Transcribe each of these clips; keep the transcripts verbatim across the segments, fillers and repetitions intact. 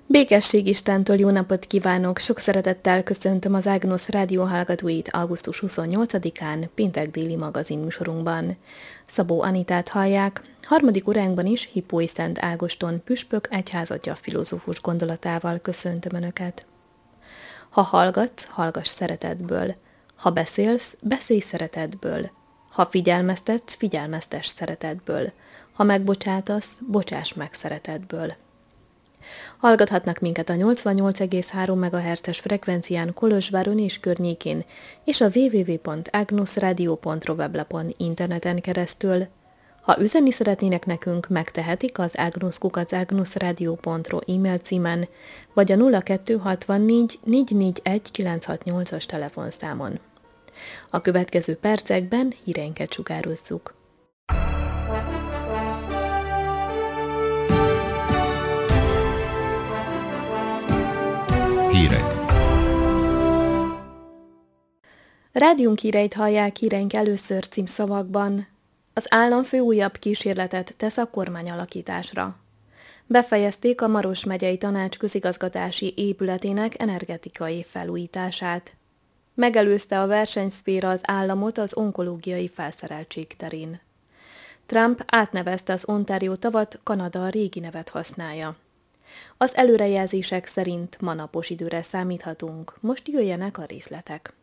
Békesség Istentől jó napot kívánok! Sok szeretettel köszöntöm az Ágnosz rádió hallgatóit augusztus huszonnyolcadikán, péntek déli magazin műsorunkban. Szabó Anitát hallják, harmadik óránkban is Hippói Szent Ágoston püspök egyházatja filozófus gondolatával köszöntöm Önöket. Ha hallgatsz, hallgass szeretetből. Ha beszélsz, beszélj szeretetből. Ha figyelmeztetsz, figyelmeztess szeretetből. Ha megbocsátasz, bocsáss meg szeretetből. Hallgathatnak minket a nyolcvannyolc egész három megahertzes frekvencián Kolozsváron és környékén, és a double-u double-u double-u pont agnosradio pont ro weblapon interneten keresztül. Ha üzenni szeretnének nekünk, megtehetik az agnosz kukac agnosradio pont ro e-mail címen, vagy a nulla kettő hatvannégy négy négy egy kilenc hat nyolcas telefonszámon. A következő percekben híreinket sugározzuk. Hírek. Rádiónk híreit hallják, híreink először címszavakban. Az államfő újabb kísérletet tesz a kormányalakításra. Befejezték a Maros megyei tanács közigazgatási épületének energetikai felújítását. Megelőzte a versenyszféra az államot az onkológiai felszereltség terén. Trump átnevezte az Ontario tavat, Kanada a régi nevet használja. Az előrejelzések szerint ma napos időre számíthatunk, most jöjjenek a részletek.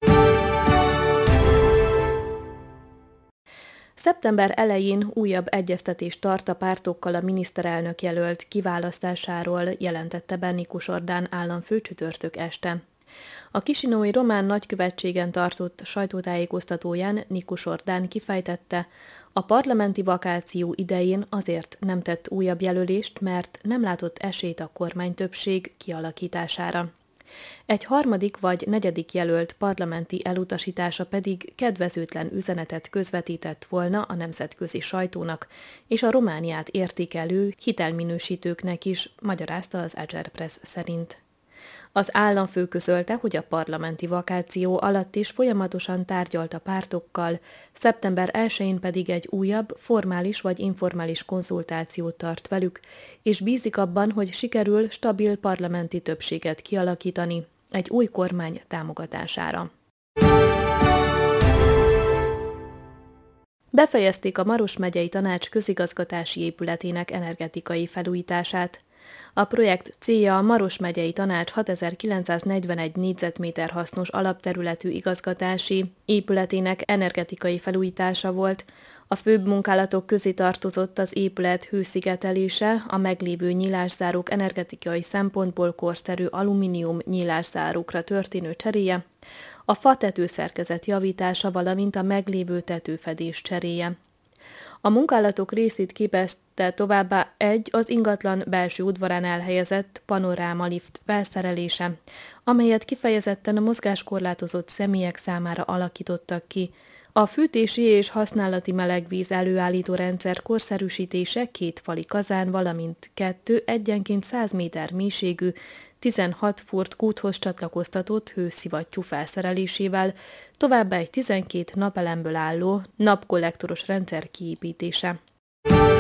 Szeptember elején újabb egyeztetést tart a pártokkal a miniszterelnök jelölt kiválasztásáról, jelentette be Nikus Orbán államfő csütörtök este. A chisinói román nagykövetségen tartott sajtótájékoztatóján Nikus Orbán kifejtette, a parlamenti vakáció idején azért nem tett újabb jelölést, mert nem látott esélyt a kormány többség kialakítására. Egy harmadik vagy negyedik jelölt parlamenti elutasítása pedig kedvezőtlen üzenetet közvetített volna a nemzetközi sajtónak és a Romániát értékelő hitelminősítőknek is, magyarázta az Agerpress szerint. Az államfő közölte, hogy a parlamenti vakáció alatt is folyamatosan tárgyalt a pártokkal, szeptember elsején pedig egy újabb, formális vagy informális konzultációt tart velük, és bízik abban, hogy sikerül stabil parlamenti többséget kialakítani egy új kormány támogatására. Befejezték a Maros megyei tanács közigazgatási épületének energetikai felújítását. A projekt célja a Maros megyei tanács hatezer-kilencszáznegyvenegy négyzetméter hasznos alapterületű igazgatási épületének energetikai felújítása volt. A főbb munkálatok közé tartozott az épület hőszigetelése, a meglévő nyílászárók energetikai szempontból korszerű alumínium nyílászárókra történő cseréje, a fa tetőszerkezet javítása, valamint a meglévő tetőfedés cseréje. A munkálatok részét képezte továbbá egy az ingatlan belső udvarán elhelyezett panorámalift felszerelése, amelyet kifejezetten a mozgáskorlátozott személyek számára alakítottak ki. A fűtési és használati melegvíz előállító rendszer korszerűsítése két fali kazán, valamint kettő egyenként száz méter mélységű, tizenhat furt kúthoz csatlakoztatott hőszivattyú felszerelésével, továbbá egy tizenkét napelemből álló napkollektoros rendszer kiépítése.